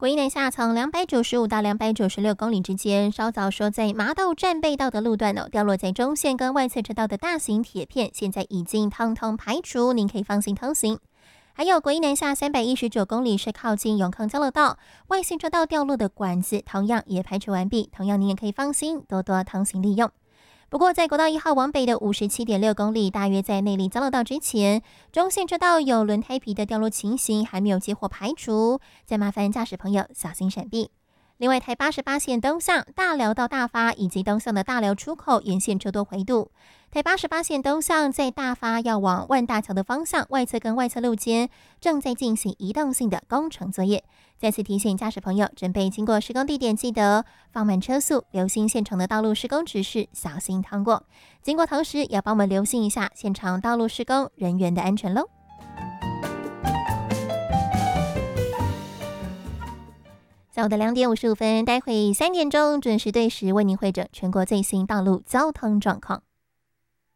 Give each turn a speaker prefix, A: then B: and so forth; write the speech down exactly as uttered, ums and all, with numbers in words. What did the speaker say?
A: 国一南下从两百九十五到两百九十六公里之间，稍早说在麻豆战备道的路段哦，掉落在中线跟外侧车道的大型铁片，现在已经通通排除，您可以放心通行。还有国一南下三百一十九公里是靠近永康交流道，外线车道掉落的管子同样也排除完毕，同样您也可以放心多多通行利用。不过，在国道一号往北的五十七点六公里，大约在内坜交流道之前，中线车道有轮胎皮的掉落情形，还没有接获排除，再麻烦驾驶朋友小心闪避。另外，台八十八线东向大寮到大发以及东向的大寮出口沿线车多回堵。台八十八线东向在大发要往万大桥的方向，外侧跟外侧路间正在进行移动性的工程作业。再次提醒驾驶朋友，准备经过施工地点，记得放慢车速，留心现场的道路施工指示，小心通过。经过同时，也要帮我们留心一下现场道路施工人员的安全喽。下午的两点五十五分，待会三点钟准时对时为您汇整全国最新道路交通状况。